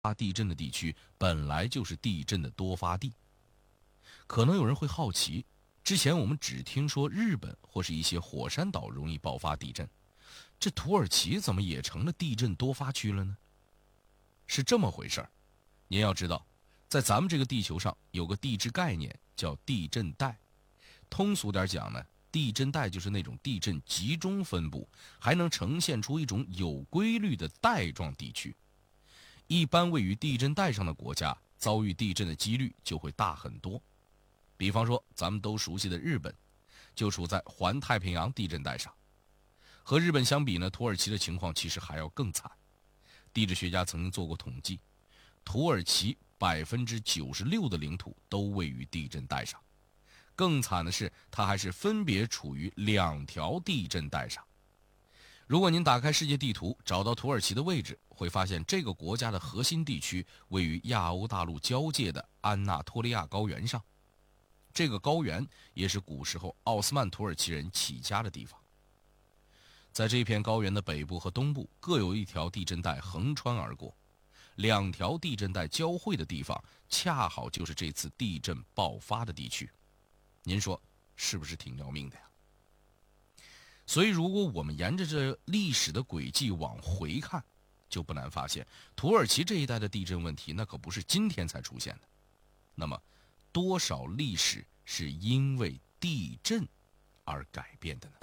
发地震的地区本来就是地震的多发地。可能有人会好奇，之前我们只听说日本或是一些火山岛容易爆发地震，这土耳其怎么也成了地震多发区了呢？是这么回事儿。您要知道，在咱们这个地球上有个地质概念叫地震带。通俗点讲呢，地震带就是那种地震集中分布，还能呈现出一种有规律的带状地区。一般位于地震带上的国家，遭遇地震的几率就会大很多。比方说咱们都熟悉的日本，就处在环太平洋地震带上。和日本相比呢，土耳其的情况其实还要更惨。地质学家曾经做过统计，土耳其96%的领土都位于地震带上。更惨的是，它还是分别处于2条地震带上。如果您打开世界地图，找到土耳其的位置，会发现这个国家的核心地区位于亚欧大陆交界的安纳托利亚高原上。这个高原也是古时候奥斯曼土耳其人起家的地方。在这片高原的北部和东部各有一条地震带横穿而过，2条地震带交汇的地方恰好就是这次地震爆发的地区。您说是不是挺要命的呀？所以如果我们沿着这历史的轨迹往回看，就不难发现土耳其这一带的地震问题那可不是今天才出现的。那么多少历史是因为地震而改变的呢？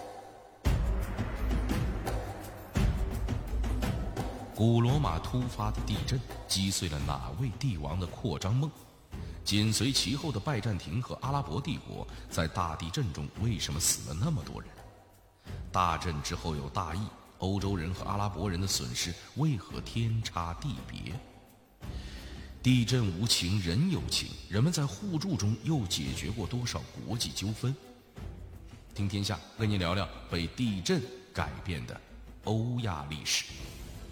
古罗马突发的地震击碎了哪位帝王的扩张梦？紧随其后的拜占庭和阿拉伯帝国在大地震中为什么死了那么多人？大震之后有大疫，欧洲人和阿拉伯人的损失为何天差地别？地震无情人有情，人们在互助中又解决过多少国际纠纷？听天下为您聊聊被地震改变的欧亚历史。